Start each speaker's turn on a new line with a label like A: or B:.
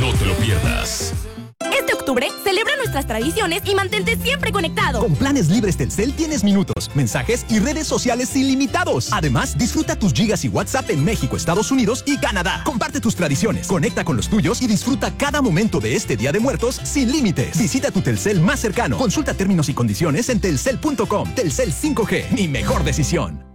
A: No te lo pierdas.
B: Este octubre, celebra nuestras tradiciones y mantente siempre conectado.
C: Con planes libres Telcel tienes minutos, mensajes y redes sociales ilimitados. Además, disfruta tus gigas y WhatsApp en México, Estados Unidos y Canadá. Comparte tus tradiciones, conecta con los tuyos y disfruta cada momento de este Día de Muertos sin límites. Visita tu Telcel más cercano. Consulta términos y condiciones en telcel.com. Telcel 5G, mi mejor decisión.